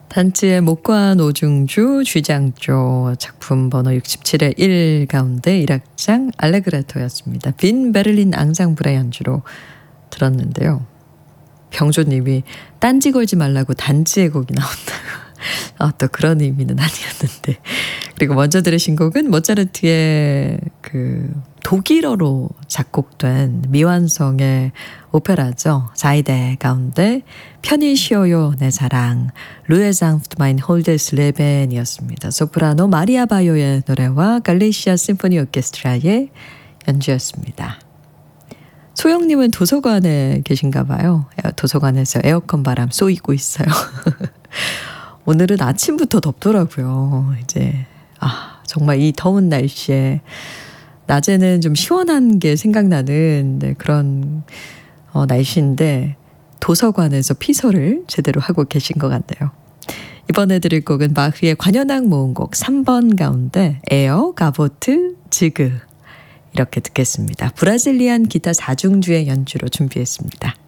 단지의 목과 노중주 쥐장조 작품 번호 67의 1 가운데 1악장 알레그레토였습니다. 빈 베를린 앙상블의 연주로 들었는데요. 병조님이 딴지 걸지 말라고 단지의 곡이 나온다. 또 그런 의미는 아니었는데. 그리고 먼저 들으신 곡은 모차르트의 그 독일어로 작곡된 미완성의 오페라죠. 자이데 가운데 편히 쉬어요 내 사랑 루에 상프트 마인 홀데스 레벤이었습니다. 소프라노 마리아 바요의 노래와 갈레시아 심포니 오케스트라의 연주였습니다. 소영님은 도서관에 계신가 봐요. 도서관에서 에어컨 바람 쏘이고 있어요. 오늘은 아침부터 덥더라고요. 이제 정말 이 더운 날씨에 낮에는 좀 시원한 게 생각나는 그런 날씨인데 도서관에서 피서를 제대로 하고 계신 것 같네요. 이번에 들을 곡은 바흐의 관현악 모음곡 3번 가운데 에어 가보트 지그 이렇게 듣겠습니다. 브라질리안 기타 4중주의 연주로 준비했습니다.